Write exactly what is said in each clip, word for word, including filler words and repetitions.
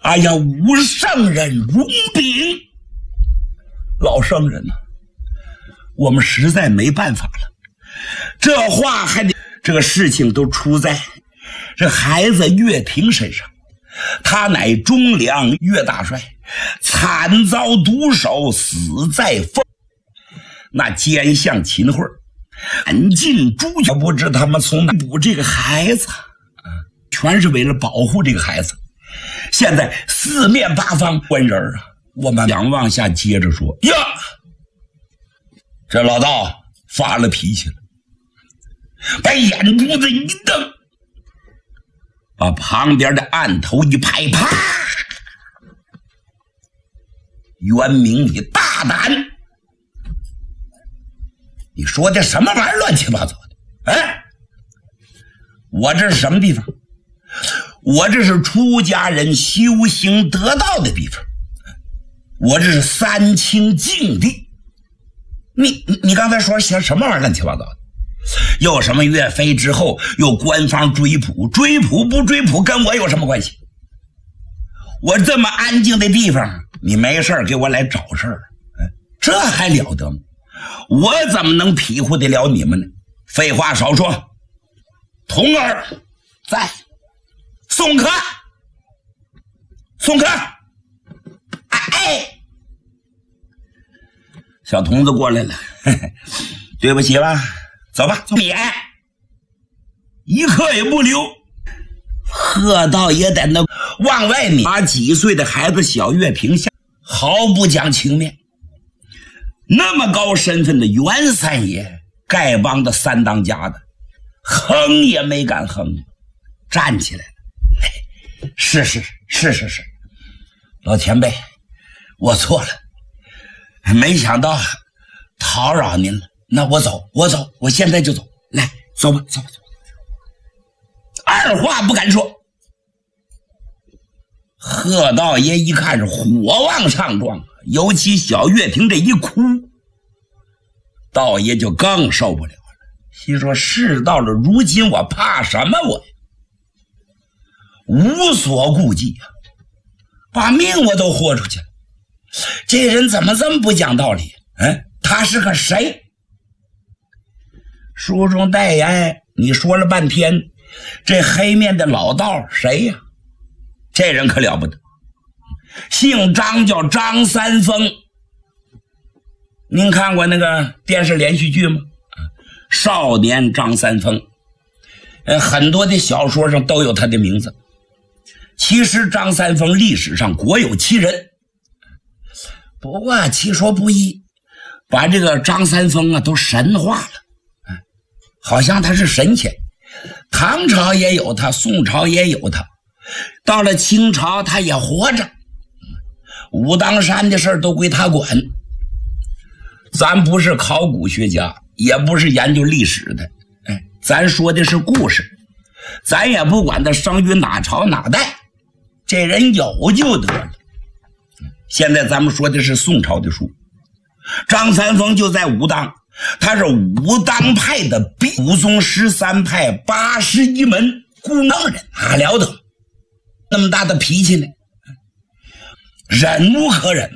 哎呀，吾圣人容禀，老圣人呐、啊，我们实在没办法了。这话还得，这个事情都出在这孩子岳霆身上，他乃忠良岳大帅，惨遭毒手，死在风。那奸相秦桧赶尽诛绝，不知他们从哪补这个孩子，全是为了保护这个孩子。现在四面八方关人啊，我们想往下接着说呀，这老道发了脾气了，把眼珠子一瞪，把旁边的案头一拍，啪！袁明，你大胆！你说的什么玩意儿，乱七八糟的？哎，我这是什么地方？我这是出家人修行得道的地方，我这是三清净地。你你刚才说些什么玩意儿，乱七八糟的？又什么岳飞之后又官方追捕，追捕不追捕跟我有什么关系？我这么安静的地方，你没事给我来找事儿，这还了得吗？我怎么能庇护得了你们呢？废话少说，童儿在，送客，送客。哎，小童子过来了，嘿嘿，对不起吧，走吧，走免，一刻也不留。贺道爷在那往外撵，把几岁的孩子小岳霆下，毫不讲情面。那么高身份的袁三爷，丐帮的三当家的，哼也没敢哼，站起来了。是是是是是，老前辈，我错了，没想到叨扰您了。那我走，我走，我现在就走。来，走吧，走吧，走吧。二话不敢说。贺道爷一看是火往上撞，尤其小岳霆这一哭，道爷就更受不了了。心说事到了如今，我怕什么我？无所顾忌啊，把命我都豁出去了。这人怎么这么不讲道理？嗯，他是个谁？书中代言，你说了半天，这黑面的老道谁呀？这人可了不得，姓张，叫张三丰。您看过那个电视连续剧吗？少年张三丰，呃，很多的小说上都有他的名字。其实张三丰历史上国有其人，不过其说不一，把这个张三丰啊都神化了，好像他是神仙。唐朝也有他，宋朝也有他，到了清朝他也活着，武当山的事儿都归他管。咱不是考古学家，也不是研究历史的，哎，咱说的是故事，咱也不管他生于哪朝哪代，这人有就得了。现在咱们说的是宋朝的书，张三丰就在武当，他是武当派的鼻武宗十三派八十一门孤囊人，哪了得？那么大的脾气呢？忍无可忍了。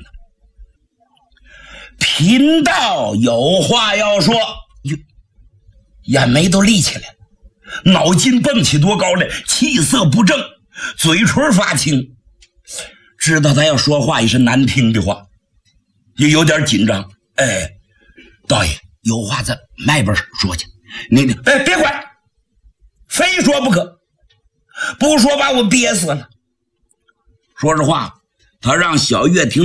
贫道有话要说，眼眉都立起来了，脑筋蹦起多高来，气色不正，嘴唇发青，知道他要说话也是难听的话，也有点紧张。哎，道爷有话在外边说去，你哎别管，非说不可，不说把我憋死了。说实话，他让小岳霆